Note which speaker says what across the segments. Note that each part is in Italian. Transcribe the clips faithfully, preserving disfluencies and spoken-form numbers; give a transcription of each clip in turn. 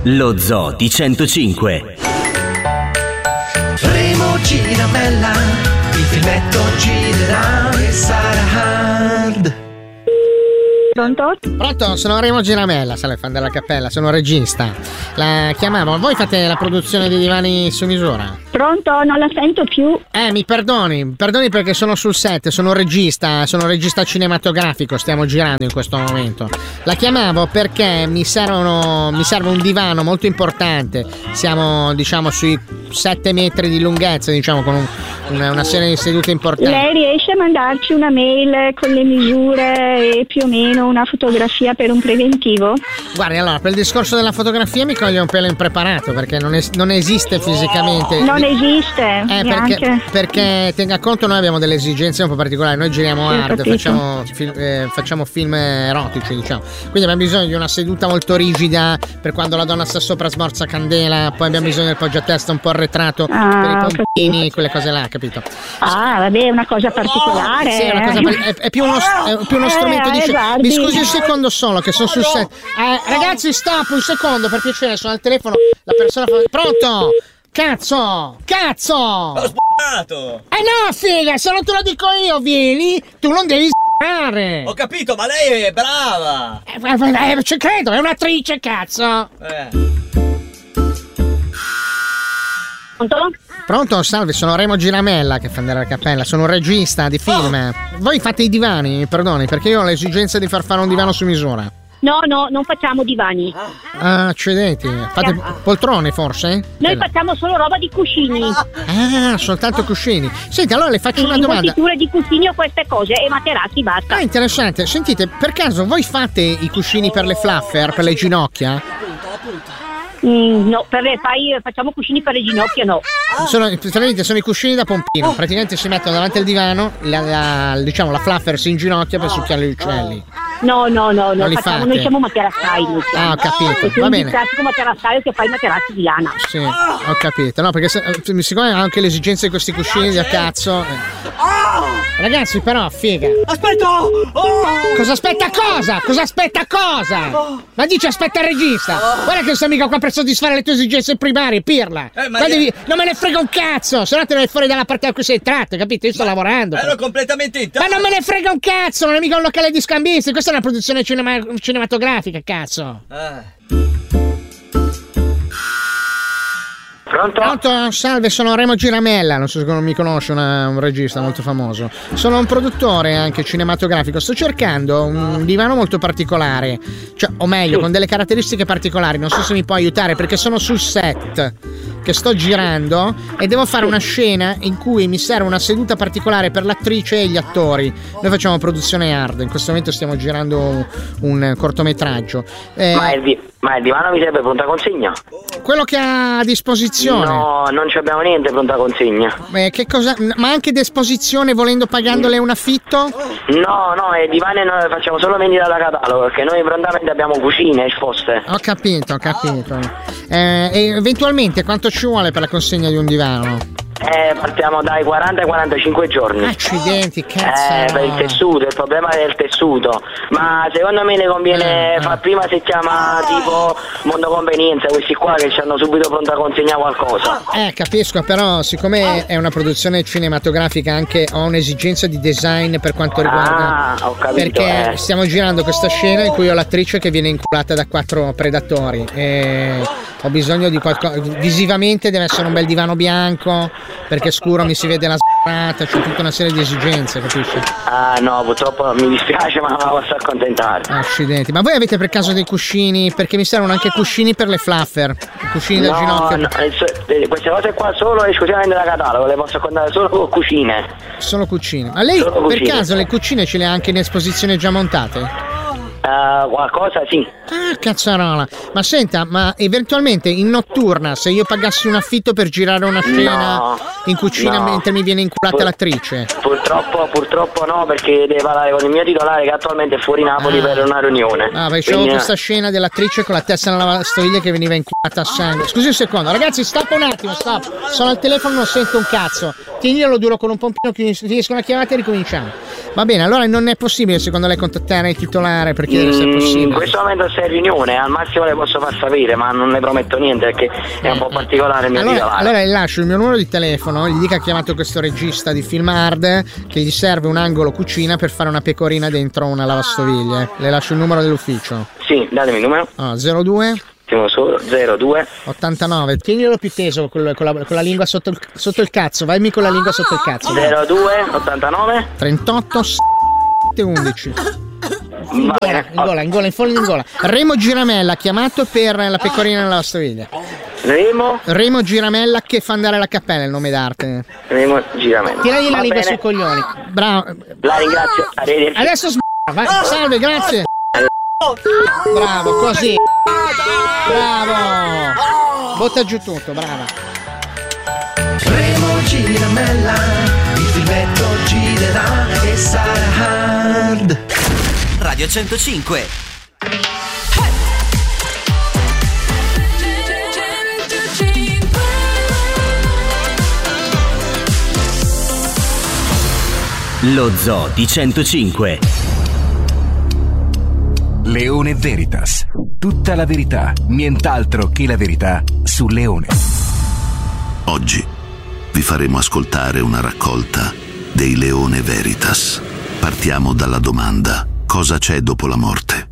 Speaker 1: Lo Zoo di centocinque.
Speaker 2: Remo Giramella, il filmetto girerà e sarà hard.
Speaker 3: Pronto?
Speaker 4: Pronto, sono Remo Giramella, sale fan della cappella, sono regista. La chiamavo, voi fate la produzione di divani su misura?
Speaker 3: Pronto? Non la sento più.
Speaker 4: Eh, mi perdoni, perdoni perché sono sul set, sono regista, sono regista cinematografico, stiamo girando in questo momento. La chiamavo perché mi servono, mi serve un divano molto importante. Siamo, diciamo, sui sette metri di lunghezza, diciamo, con un, una, una serie di sedute importanti.
Speaker 3: Lei riesce a mandarci una mail con le misure e più o meno una fotografia per un preventivo?
Speaker 4: Guardi, allora, per il discorso della fotografia mi coglie un pelo impreparato perché non, es- non esiste fisicamente.
Speaker 3: Non esiste?
Speaker 4: Eh, perché, perché tenga conto, noi abbiamo delle esigenze un po' particolari, noi giriamo
Speaker 3: Sì,
Speaker 4: hard,
Speaker 3: capito.
Speaker 4: facciamo, fil- eh, facciamo film erotici, diciamo. Quindi abbiamo bisogno di una seduta molto rigida per quando la donna sta sopra smorza candela, poi abbiamo bisogno del poggiatesta un po' arretrato
Speaker 3: Ah,
Speaker 4: per i
Speaker 3: ho
Speaker 4: pompini, quelle cose là, capito?
Speaker 3: Ah, vabbè, è una cosa particolare.
Speaker 4: Sì, è, una cosa,
Speaker 3: eh.
Speaker 4: è, è più uno, è più uno
Speaker 3: Eh,
Speaker 4: strumento di
Speaker 3: eh,
Speaker 4: scena.
Speaker 3: guardi.
Speaker 4: Mi scusi un secondo solo che sono sul set. Eh, ragazzi, stop un secondo, per piacere, sono al telefono. La persona fa... Pronto? Cazzo! Cazzo!
Speaker 5: Ho sbagliato!
Speaker 4: Eh no, figa, se non te lo dico io, vieni, tu non devi s***are.
Speaker 5: Ho capito, ma lei è brava!
Speaker 4: Eh, eh, ci credo, è un'attrice, cazzo!
Speaker 5: Eh.
Speaker 3: Pronto?
Speaker 4: Pronto, salve, sono Remo Giramella, che fan della cappella, sono un regista di film. Voi fate i divani, mi perdoni, perché io ho l'esigenza di far fare un divano su misura.
Speaker 3: No, no, non facciamo divani.
Speaker 4: Ah, accidenti, fate poltrone forse?
Speaker 3: Noi
Speaker 4: Eh,
Speaker 3: facciamo solo roba di cuscini.
Speaker 4: Ah, soltanto cuscini. Senti, allora le faccio una domanda.
Speaker 3: Coperture di cuscini o queste cose e materassi, basta.
Speaker 4: Ah, interessante. Sentite, per caso voi fate i cuscini per le fluffer, per le ginocchia?
Speaker 3: Mm, no, per le, fai, facciamo cuscini per le ginocchia, no.
Speaker 4: Sono, praticamente sono i cuscini da pompino. Praticamente si mettono davanti al divano, la, la- diciamo la fluffer si inginocchia per succhiare gli uccelli.
Speaker 3: No, no, no,
Speaker 4: Non
Speaker 3: no,
Speaker 4: li
Speaker 3: facciamo,
Speaker 4: fate?
Speaker 3: noi siamo materassai. Noi siamo.
Speaker 4: Ah, ho capito,
Speaker 3: Sei
Speaker 4: va
Speaker 3: un
Speaker 4: bene.
Speaker 3: classico materassaio che fa i materassi di lana.
Speaker 4: Sì, ho capito. No, perché se, eh, siccome ho anche le esigenze di questi cuscini da cazzo. eh. Ragazzi, però, figa.
Speaker 5: Aspetta! Oh!
Speaker 4: Cosa aspetta cosa? Cosa aspetta cosa? Ma dici aspetta il regista. Guarda che non sei mica qua per soddisfare le tue esigenze primarie, pirla.
Speaker 5: Eh, ma
Speaker 4: Qua
Speaker 5: io-
Speaker 4: devi- Non me ne frega un cazzo, se no te ne vai fuori dalla parte da cui sei entrato, capito? Io sto lavorando.
Speaker 5: Ero completamente in
Speaker 4: Ma non me ne frega un cazzo, non è mica un locale di scambisti, questa è una produzione cinema- cinematografica, cazzo.
Speaker 6: Pronto?
Speaker 4: Pronto? Salve, sono Remo Giramella, non so se non mi conosce, una- un regista molto famoso. Sono un produttore anche cinematografico, sto cercando un divano molto particolare, cioè, o meglio, con delle caratteristiche particolari, non so se mi può aiutare perché sono sul set che sto girando e devo fare una scena in cui mi serve una seduta particolare per l'attrice e gli attori. Noi facciamo produzione hard, in questo momento stiamo girando un, un cortometraggio. Eh,
Speaker 6: Ma, il di- ma il divano mi serve pronta consegna?
Speaker 4: quello che ha a disposizione.
Speaker 6: No, non ci abbiamo niente pronta consegna.
Speaker 4: Eh, che cosa? Ma anche disposizione volendo pagandole un affitto?
Speaker 6: No, no, i divani noi facciamo solo vendita da catalogo, perché noi prontamente abbiamo cucine esposte.
Speaker 4: Ho capito, ho capito. Eh, e eventualmente quanto ci vuole per la consegna di un divano?
Speaker 6: Eh, partiamo dai quaranta ai quarantacinque giorni.
Speaker 4: Accidenti, cazzo.
Speaker 6: Eh, per il tessuto, il problema è il tessuto. Ma secondo me ne conviene far prima, si chiama tipo Mondo Convenienza, questi qua che ci hanno subito pronta consegna qualcosa.
Speaker 4: Eh, capisco, però siccome è una produzione cinematografica anche ho un'esigenza di design per quanto riguarda.
Speaker 6: Ah, ho capito.
Speaker 4: Perché
Speaker 6: eh.
Speaker 4: stiamo girando questa scena in cui ho l'attrice che viene inculata da quattro predatori e ho bisogno di qualcosa. Visivamente deve essere un bel divano bianco, perché scuro mi si vede la sbarrata, c'è tutta una serie di esigenze, capisci?
Speaker 6: Ah no, purtroppo mi dispiace, ma non la posso accontentare.
Speaker 4: Accidenti, ma voi avete per caso dei cuscini? Perché mi servono anche cuscini per le fluffer, cuscini da
Speaker 6: No,
Speaker 4: ginocchio.
Speaker 6: no, eh, so- eh, queste cose qua solo e esclusivamente da catalogo, le posso accontentare solo con cucine.
Speaker 4: Solo cucine. Ma lei
Speaker 6: Solo
Speaker 4: per
Speaker 6: cucine.
Speaker 4: caso le cucine ce le ha anche in esposizione già montate?
Speaker 6: Uh, qualcosa sì.
Speaker 4: Ah, cazzarola. Ma senta, ma eventualmente in notturna, se io pagassi un affitto per girare una scena
Speaker 6: No,
Speaker 4: in cucina
Speaker 6: no.
Speaker 4: mentre mi viene inculata
Speaker 6: Pur-
Speaker 4: l'attrice?
Speaker 6: Purtroppo, purtroppo no, perché devo parlare con il mio titolare che attualmente è fuori Napoli
Speaker 4: Ah.
Speaker 6: per una riunione.
Speaker 4: Ah, perché c'avevo
Speaker 6: Quindi,
Speaker 4: questa scena dell'attrice con la testa nella lavastoviglie che veniva inculata a sangue. Scusi un secondo, ragazzi, stoppa un attimo, stop. Sono al telefono, non sento un cazzo. Tienilo duro con un pompino, finisco una chiamata e ricominciamo. Va bene, allora non è possibile secondo lei contattare il titolare per chiedere mm, se è possibile?
Speaker 6: In questo momento sei in riunione, al massimo le posso far sapere, ma non ne prometto niente perché è un po' particolare il mio
Speaker 4: allora,
Speaker 6: titolare.
Speaker 4: Allora le lascio il mio numero di telefono, gli dica che ha chiamato questo regista di film hard che gli serve un angolo cucina per fare una pecorina dentro una lavastoviglie. Le lascio il numero dell'ufficio.
Speaker 6: Sì, datemi il numero.
Speaker 4: Oh, zero due
Speaker 6: Solo zero due
Speaker 4: ottantanove. Tienilo più teso con, con, la, con la lingua sotto il, sotto il cazzo. Vai con la lingua sotto il cazzo.
Speaker 6: zero due ottantanove
Speaker 4: trentotto undici. In
Speaker 6: Va
Speaker 4: gola,
Speaker 6: bene.
Speaker 4: in gola, in gola, in fondo in gola. Remo Giramella ha chiamato per la pecorina nella lavastoviglie.
Speaker 6: Remo
Speaker 4: Remo Giramella che fa andare alla cappella, il nome d'arte.
Speaker 6: Remo Giramella.
Speaker 4: Tiragli la
Speaker 6: Va
Speaker 4: lingua
Speaker 6: bene.
Speaker 4: sui coglioni. Bravo.
Speaker 6: La ringrazio. Arrivederci.
Speaker 4: Adesso sb- vai. Salve, grazie. Bravo, così. Bravo. Botta giù tutto, brava.
Speaker 2: Remo Giramella, il filmetto girerà e sarà hard.
Speaker 1: Radio centocinque. Lo Zoo di centocinque.
Speaker 7: Leone Veritas. Tutta la verità, nient'altro che la verità su Leone.
Speaker 8: Oggi vi faremo ascoltare una raccolta dei Leone Veritas. Partiamo dalla domanda: cosa c'è dopo la morte?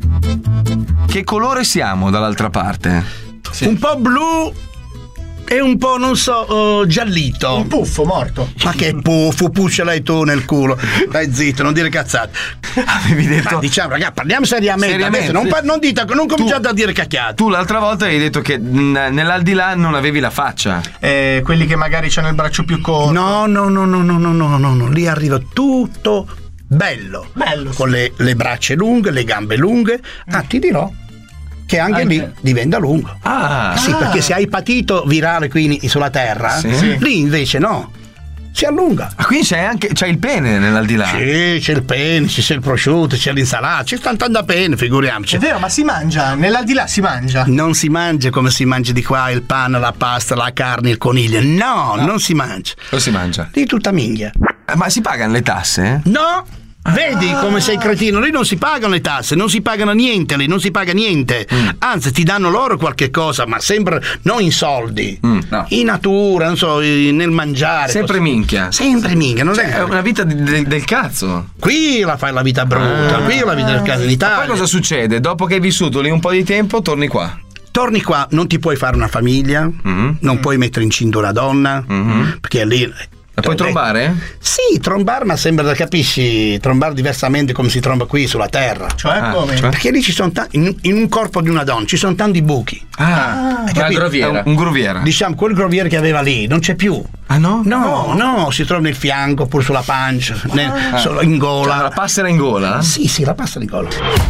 Speaker 9: Che colore siamo dall'altra parte?
Speaker 10: Sì. Un po' blu e un po', non so, uh, giallito.
Speaker 11: Un puffo morto.
Speaker 10: Ma che puffo, puscialai tu nel culo. Dai zitto, non dire cazzate.
Speaker 9: Avevi detto.
Speaker 10: Ma diciamo, ragazzi, parliamo seriamente.
Speaker 9: Seriamente.
Speaker 10: Non, par- non dite, non cominciate tu, a dire cacchiate.
Speaker 9: Tu l'altra volta hai detto che mh, nell'aldilà non avevi la faccia.
Speaker 11: Eh, quelli che magari c'hanno il braccio più corto.
Speaker 10: No, no, no, no, no, no, no, no, no. Lì arriva tutto bello.
Speaker 11: Bello.
Speaker 10: Con
Speaker 11: sì.
Speaker 10: le, le braccia lunghe, le gambe lunghe. Ah, ti dirò che anche, anche lì diventa lungo.
Speaker 9: Ah,
Speaker 10: sì,
Speaker 9: ah.
Speaker 10: perché se hai patito virale qui sulla terra,
Speaker 9: sì.
Speaker 10: Sì. Lì invece no, si allunga.
Speaker 9: Ah, quindi c'è anche c'è il pene nell'aldilà?
Speaker 10: Sì, c'è il pene, c'è il prosciutto, c'è l'insalata, c'è tanta pene, figuriamoci.
Speaker 11: È vero, ma si mangia, nell'aldilà si mangia.
Speaker 10: Non si mangia come si mangia di qua il pane, la pasta, la carne, il coniglio. No, no. non si mangia.
Speaker 9: Cosa si mangia?
Speaker 10: Lì tutta minchia.
Speaker 9: Eh, ma si pagano le tasse?
Speaker 10: No. Vedi come sei cretino, lì non si pagano le tasse, non si pagano niente, lì non si paga niente. Mm. Anzi, ti danno loro qualche cosa, ma sempre non in soldi, mm, no. In natura, non so, nel mangiare.
Speaker 9: Sempre così. Minchia.
Speaker 10: Sempre minchia, non cioè,
Speaker 9: è una vita di, de, del cazzo.
Speaker 10: Qui la fai la vita brutta, ah. Qui la vita del cazzo in Italia.
Speaker 9: Ma poi cosa succede? Dopo che hai vissuto lì un po' di tempo, torni qua.
Speaker 10: Torni qua, non ti puoi fare una famiglia, mm-hmm. non mm. puoi mettere incinta una donna, mm-hmm. perché lì.
Speaker 9: La puoi trombare?
Speaker 10: Sì, trombare, ma sembra da capisci, trombare diversamente come si tromba qui sulla terra.
Speaker 11: Cioè ah, come?
Speaker 10: Cioè? Perché lì ci sono tanti, in, in un corpo di una donna ci sono tanti buchi.
Speaker 9: Ah, ah una groviera. Un, un groviera.
Speaker 10: Diciamo, quel groviere che aveva lì non c'è più.
Speaker 9: Ah no?
Speaker 10: No, no, no, si trova nel fianco, oppure sulla pancia, nel, ah. solo in gola.
Speaker 9: Cioè, la passera in gola?
Speaker 10: Sì, sì, la passera in gola.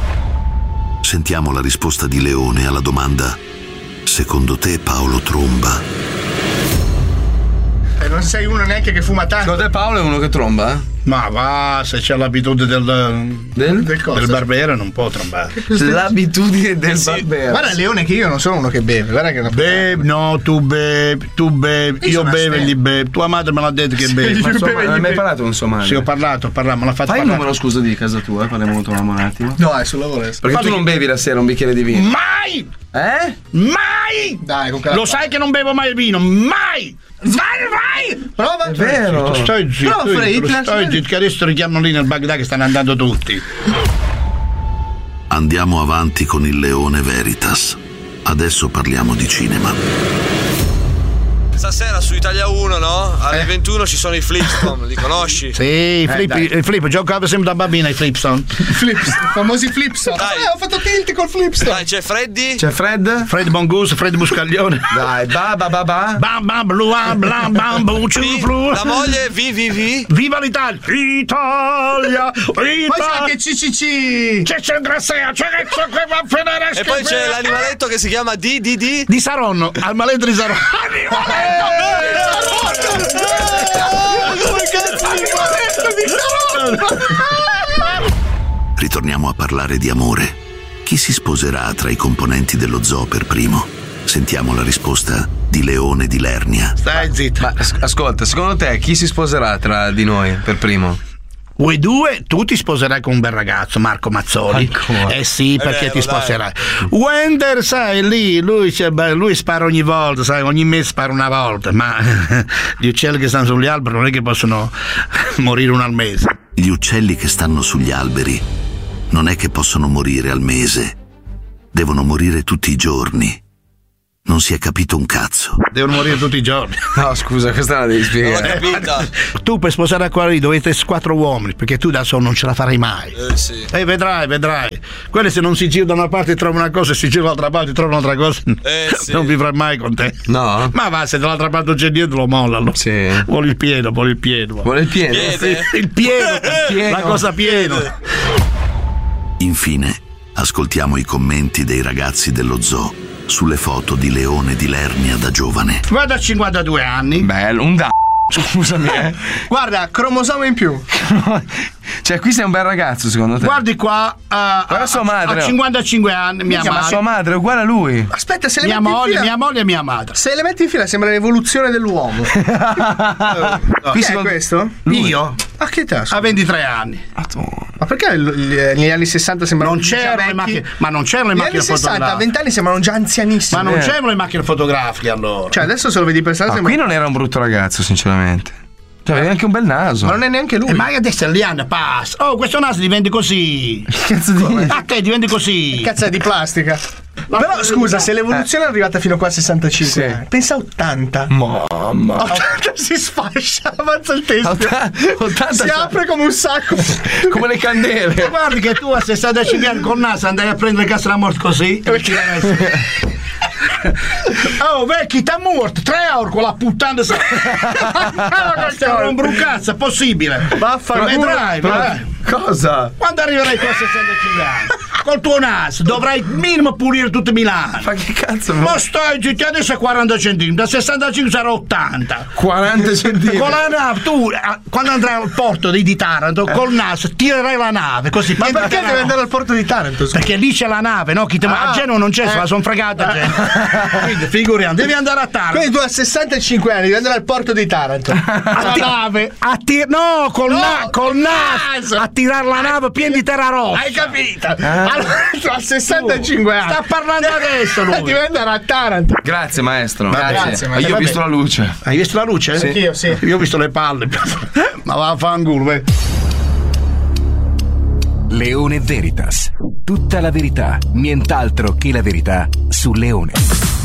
Speaker 8: Sentiamo la risposta di Leone alla domanda: secondo te Paolo tromba?
Speaker 11: Eh, non sei uno neanche che fuma tanto.
Speaker 9: Secondo te Paolo è uno che tromba?
Speaker 10: Ma va, se c'è l'abitudine del
Speaker 9: del,
Speaker 10: del, del barbero non può trombare.
Speaker 9: L'abitudine del
Speaker 11: sì.
Speaker 9: barbero.
Speaker 11: Guarda Leone che io non sono uno che beve, guarda che non
Speaker 10: bevi, no, tu bevi, tu bevi, io, io bevo e gli bevi. Tua madre me l'ha detto che sì, bevi.
Speaker 9: Ma insomma, non hai mai parlato con sua madre?
Speaker 10: Sì, ho parlato, ho parlato, me l'ha fatto
Speaker 9: Fai
Speaker 10: parlare.
Speaker 9: il numero scusa di casa tua, parliamo un attimo.
Speaker 11: No, è sul lavoro.
Speaker 9: Perché Fai tu non bevi la sera un bicchiere di vino?
Speaker 10: Mai!
Speaker 9: Eh?
Speaker 10: Mai!
Speaker 11: Dai, con
Speaker 10: lo sai che non bevo mai il vino, mai! Vai, vai!
Speaker 11: Prova!
Speaker 9: È vero!
Speaker 10: Stai zitto, stai zitto, che adesso richiamano lì nel Baghdad che stanno andando tutti.
Speaker 8: Andiamo avanti con il Leone Veritas. Adesso parliamo di cinema.
Speaker 12: Stasera su Italia uno, no? Alle eh. ventuno ci sono i Flipstone, li conosci?
Speaker 10: Sì, i eh, flip, i flip, giocavo sempre da bambina i Flipstone.
Speaker 11: Flips, famosi Flipstone. Dai, eh, ho fatto tilt col Flipstone.
Speaker 12: Dai, c'è Freddy?
Speaker 9: C'è Fred?
Speaker 10: Fred Mongoose, Fred Muscaglione.
Speaker 9: Dai, ba ba ba ba.
Speaker 10: Bam bam blu blam bam bum flu.
Speaker 12: La moglie, vi vi vi.
Speaker 10: Viva l'Italia! Italia! Italia!
Speaker 11: Poi c'è anche C C C.
Speaker 10: C'è c'è Grassea, c'è che va a finire.
Speaker 12: E poi c'è l'animaletto che si chiama D D D
Speaker 10: di Saronno, al maletto di Saronno. Animaletto!
Speaker 8: Ritorniamo a parlare di amore. Chi si sposerà tra i componenti dello zoo per primo? Sentiamo la risposta di Leone di Lernia.
Speaker 10: Stai zitto.
Speaker 9: Ma as- ascolta, secondo te chi si sposerà tra di noi per primo?
Speaker 10: Voi due, tu ti sposerai con un bel ragazzo, Marco Mazzoli.
Speaker 9: Ancora?
Speaker 10: Eh sì,
Speaker 9: È
Speaker 10: perché
Speaker 9: vero,
Speaker 10: ti
Speaker 9: dai.
Speaker 10: sposerai. Wender, sai, lì, lui, c'è- beh, lui spara ogni volta, sai, ogni mese spara una volta, ma gli uccelli che stanno sugli alberi non è che possono morire uno al mese.
Speaker 8: Gli uccelli che stanno sugli alberi non è che possono morire al mese, devono morire tutti i giorni. Non si è capito un cazzo.
Speaker 10: Devono morire tutti i giorni.
Speaker 9: No, scusa, questa la devi spiegare.
Speaker 10: Tu per sposare qua lì dovete essere quattro uomini, perché tu da solo non ce la farai mai.
Speaker 12: Eh sì.
Speaker 10: E vedrai, vedrai. Quelli se non si girano da una parte trovano una cosa e si girano dall'altra parte trovano un'altra cosa,
Speaker 12: Eh, sì.
Speaker 10: non vivrai mai con te.
Speaker 9: No?
Speaker 10: Ma va, se dall'altra parte c'è dietro lo mollano.
Speaker 9: Sì.
Speaker 10: Vuole il pieno, vuole il pieno.
Speaker 9: Vuole il pieno?
Speaker 12: Piede?
Speaker 10: Il pieno,
Speaker 9: Il pieno.
Speaker 10: la cosa pieno.
Speaker 8: Infine, ascoltiamo i commenti dei ragazzi dello zoo sulle foto di Leone di Lernia da giovane.
Speaker 10: Guarda, a cinquantadue anni.
Speaker 9: Bello, un da. Scusami, eh.
Speaker 11: Guarda, cromosoma in più.
Speaker 9: Cioè, qui sei un bel ragazzo, secondo te?
Speaker 10: Guardi qua, uh,
Speaker 9: Guarda sua madre.
Speaker 10: a cinquantacinque anni, mia
Speaker 9: Minchia, ma
Speaker 10: madre.
Speaker 9: sua madre è uguale a lui.
Speaker 11: Aspetta, se le
Speaker 10: Mia
Speaker 11: metti in
Speaker 10: moglie,
Speaker 11: fila,
Speaker 10: mia moglie e mia madre.
Speaker 11: se le metti in fila sembra l'evoluzione dell'uomo.
Speaker 9: Qui
Speaker 11: Chi è
Speaker 9: secondo-
Speaker 11: questo?
Speaker 10: Io?
Speaker 11: A che età?
Speaker 10: A ventitré anni.
Speaker 11: Ma perché l- l- negli anni sessanta sembrano
Speaker 10: Non c'erano le macchine, ma non c'erano le
Speaker 11: Negli
Speaker 10: macchine
Speaker 11: anni sessanta a
Speaker 10: fotografiche.
Speaker 11: venti anni sembrano già anzianissimi.
Speaker 10: Ma non
Speaker 11: Eh.
Speaker 10: c'erano le macchine fotografiche allora.
Speaker 11: Cioè adesso se lo vedi per strada
Speaker 9: Ah,
Speaker 11: sembra...
Speaker 9: qui non era un brutto ragazzo, sinceramente. Cioè, aveva anche un bel naso.
Speaker 11: Ma non è neanche lui.
Speaker 10: E magari adesso gli anni passa. Oh, questo naso diventa così.
Speaker 9: Cazzo di...
Speaker 10: A te diventi così.
Speaker 11: Cazzo è di plastica. Però scusa, se l'evoluzione è arrivata fino qua a sessantacinque,
Speaker 9: Sì.
Speaker 11: eh, pensa a ottanta.
Speaker 9: Mamma.
Speaker 11: ottanta si sfascia, avanza il teschio.
Speaker 9: ottanta
Speaker 11: Si apre come un sacco.
Speaker 9: Come le candele.
Speaker 10: Guardi che tu a sessantacinque anni col naso andai a prendere il cazzo della morte così. E tirai su. Oh, vecchi, t'ha morto! Tre euro con la puttana. Non brucazzo, è possibile.
Speaker 11: Vaffanculo.
Speaker 10: Vedrai, vedrai.
Speaker 9: Cosa?
Speaker 10: Quando arriverai tu a sessantacinque anni, col tuo naso dovrai minimo pulire tutto Milano.
Speaker 9: Ma che cazzo?
Speaker 10: Ma stai zitti, adesso è quaranta centimetri, da sessantacinque sarà ottanta.
Speaker 9: quaranta centimetri.
Speaker 10: Con la nave, tu eh, quando andrai al porto di, di Taranto, col naso tirerai la nave così.
Speaker 11: Ma perché deve andare al porto di Taranto? scusa?
Speaker 10: Perché lì c'è la nave, no? Chi te, ma
Speaker 11: Ah,
Speaker 10: a Genova non c'è,
Speaker 11: eh.
Speaker 10: se la son fregata. Gente. Quindi figuriamo, devi andare a Taranto.
Speaker 11: Quindi tu a sessantacinque anni devi andare al porto di Taranto.
Speaker 10: A ti-
Speaker 11: nave.
Speaker 10: A ti- no, col,
Speaker 11: No,
Speaker 10: na- col
Speaker 11: col
Speaker 10: naso a tirare la nave piena di terra rossa.
Speaker 11: Hai capito? Allora tu a sessantacinque anni
Speaker 10: Sta parlando adesso lui.
Speaker 11: devi andare a Taranto.
Speaker 9: Grazie, maestro.
Speaker 10: Vabbè.
Speaker 11: Grazie,
Speaker 9: Ma
Speaker 11: maestro.
Speaker 9: io ho
Speaker 10: Vabbè.
Speaker 9: visto la luce.
Speaker 10: Hai visto la luce?
Speaker 11: Sì. Anch'io, sì.
Speaker 10: Io ho visto le palle. Ma va a fanculo, beh.
Speaker 7: Leone Veritas. Tutta la verità, nient'altro che la verità su Leone.